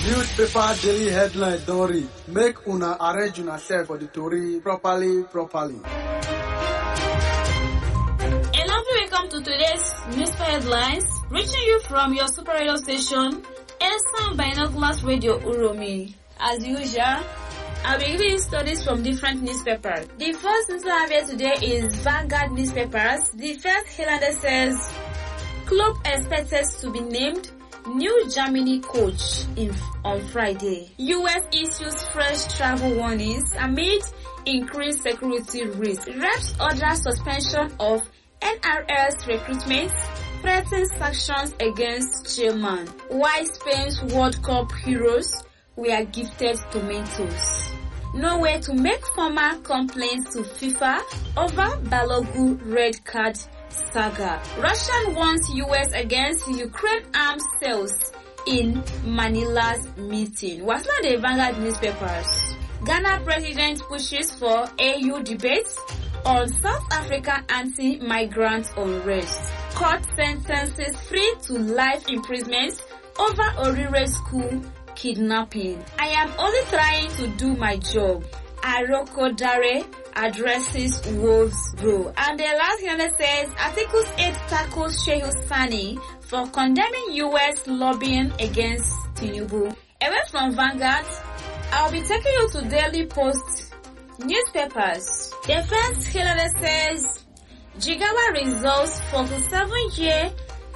Newspaper daily headline Dory. Make una arrange una self for the story properly. A lovely welcome to today's newspaper headlines, reaching you from your super radio station, Elsan Binoculars Radio Uromi. As usual, I'll be giving you stories from different newspapers. The first newspaper I have here today is Vanguard newspapers. The first headline says, Club expected to be named new Germany coach on Friday. US issues fresh travel warnings amid increased security risk. Reps order suspension of NRS recruitment, threatens sanctions against chairman. Why Spain's World Cup heroes were gifted tomatoes. No way to make formal complaints to FIFA over Balogun red card saga. Russia warns US against Ukraine arms sales in Manila's meeting. What's not the Vanguard newspapers? Ghana president pushes for AU debates on South Africa anti-migrant unrest. Court sentences free to life imprisonment over Orire school kidnapping. I am only trying to do my job. Aroko Dare addresses Wolves role. And the last one says, Article 8 tackles Shehu Sani for condemning US lobbying against Tinubu. Away from Vanguard, I'll be taking you to Daily Post newspapers. The first headline says, Jigawa resolves 47-year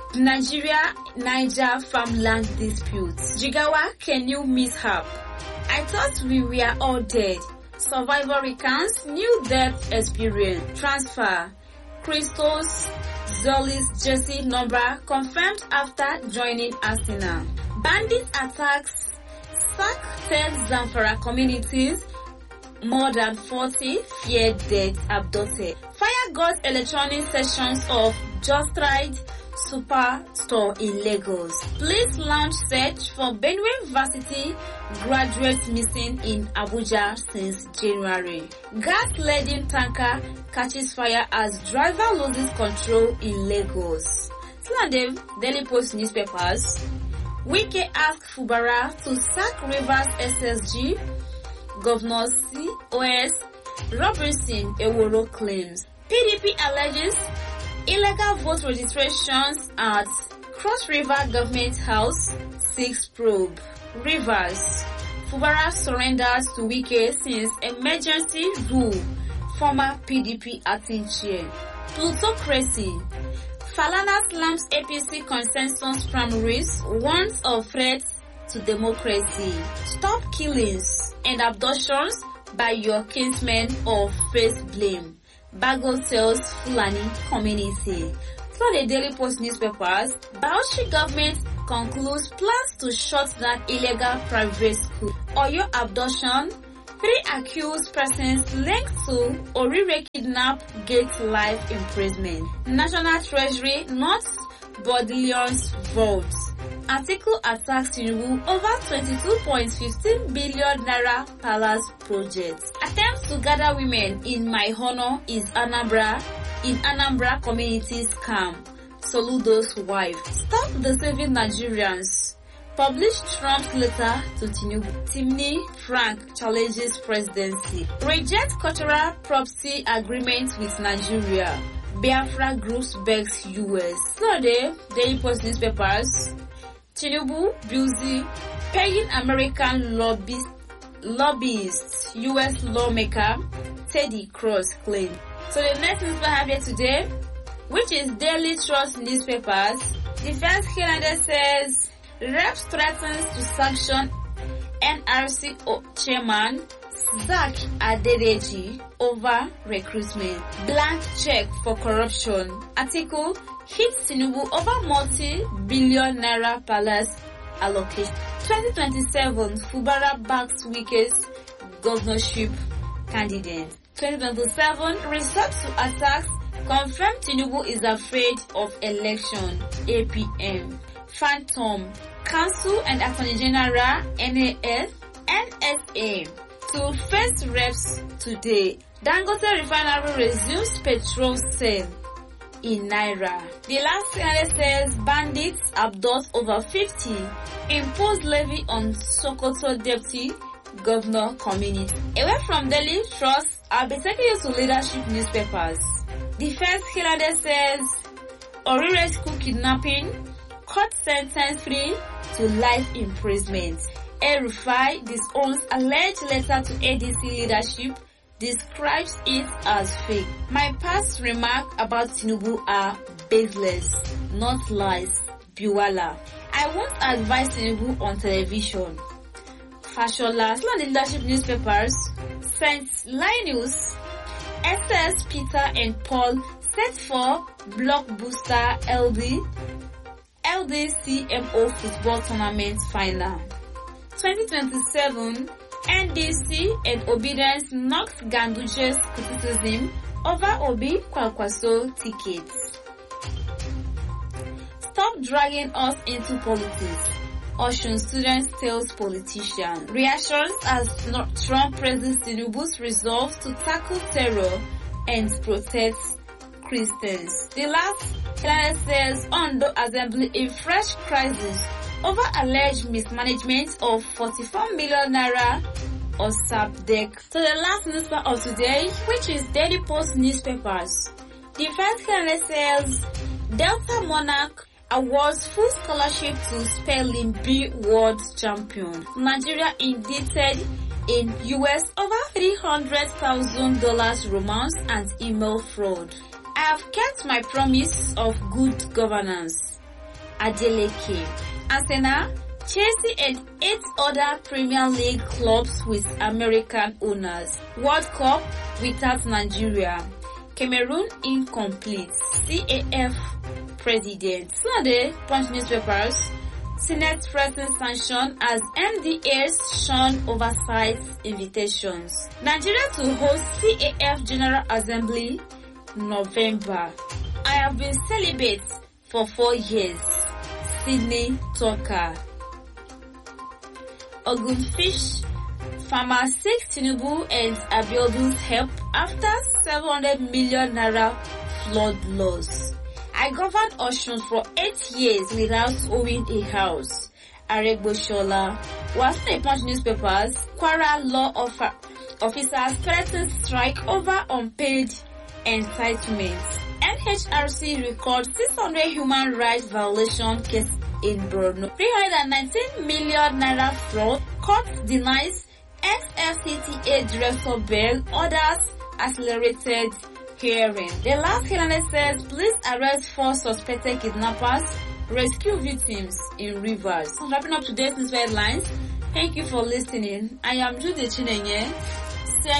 Nigeria-Niger farmland dispute. Jigawa Kenyu mishap. I thought we were all dead. Survivor recounts new death experience. Transfer. Christos Zolis jersey number confirmed after joining Arsenal. Bandit attacks sack 10 Zamfara communities. More than 40 feared dead abducted. Fire got electronic sessions of Just Right Superstore in Lagos. Police launch search for Benue University graduates missing in Abuja since January. Gas-laden tanker catches fire as driver loses control in Lagos. Still on the Daily Post newspapers, Wike asked Fubara to sack Rivers SSG. Governor COS Robertson Eworo claims. PDP alleges illegal vote registrations at Cross River Government House 6 probe. Rivers. Fubara surrenders to Wike since emergency rule. Former PDP acting chair. Plutocracy. Falana slams APC consensus primaries, warns of threats to democracy. Stop killings and abductions by your kinsmen or face blame. Bago tells Fulani community. For the Daily Post newspapers, Bauchi government concludes plans to shut down illegal private school. Oyo abduction. 3 accused persons linked to Orire kidnap get life imprisonment. National Treasury not Bodillion's votes. Article attacks Tinubu over 22.15 billion naira palace project. Attempts to gather women in my honor in Anambra communities scam. Soludo's wife. Stop deceiving Nigerians. Published Trump's letter to Tinubu. Timni Frank challenges presidency. Reject cultural property agreement with Nigeria. Biafra groups begs US. So the Daily Post newspapers. Tinubu busy paying American lobbyists, US lawmaker Teddy Cross claim. So the next newspaper I have here today, which is Daily Trust newspapers. The first headline says, Reps threatens to sanction NRC chairman Zak Adedeji over recruitment. Blank check for corruption. Article hits Tinubu over multi-billion naira palace allocation. 2027, Fubara backs Wike's governorship candidate. 2027, resort to attacks confirm Tinubu is afraid of election. APM. Phantom. Council and Attorney General NSA to face reps today. Dangote refinery resumes petrol sale. in Naira. The last analyst says bandits abduct over 50, impose levy on Sokoto deputy governor community. Away from Delhi, trust, I'll be taking you to leadership newspapers. The first headline says Orire school kidnapping, court sentence free to life imprisonment. El-Rufai disowns alleged letter to ADC leadership, describes it as fake. My past remarks about Tinubu are baseless, not lies. Biwala. I won't advise Tinubu on television. Fashola, still on the leadership newspapers. St. Linus, SS Peter and Paul set for blockbuster LDCMO football tournament final. 2027, NDC and Obedience knocks Ganduje's criticism over Obi Kwakwaso tickets. Stop dragging us into politics. Osun students tells politician. Reactions as Trump praises Tinubu's resolve to tackle terror and protect Christians. The last headline says Ondo Assembly in fresh crisis over alleged mismanagement of 44 million naira or SAPDEC. So the last newspaper of today, which is Daily Post newspapers. The first headline says Delta Monarch awards full scholarship to Spelling Bee World Champion. Nigeria indicted in US over $300,000 romance and email fraud. I have kept my promise of good governance. Adeleke. Arsenal, Chelsea and 8 other Premier League clubs with American owners. World Cup without Nigeria. Cameroon incomplete. CAF President. Sunday, Punch newspapers. Senate pressing sanction as MDAs shun oversight invitations. Nigeria to host CAF General Assembly November. I have been celibate for 4 years. Sydney Tucker. Ogunfish farmer seeks Tinubu and Abiodun's help after 700 million naira flood loss. I governed Osun for 8 years without owning a house. Aregbesola. Was in the Punch newspapers, Kwara law officers threaten strike over unpaid entitlements. NHRC records 600 human rights violation case in Borno. 319 million naira fraud. Court denies ex-FCTA director bail. Orders accelerated hearing. The last hearing says police arrest 4 suspected kidnappers, rescue victims in rivers. Wrapping up today's news headlines. Thank you for listening. I am Judy Chinenye.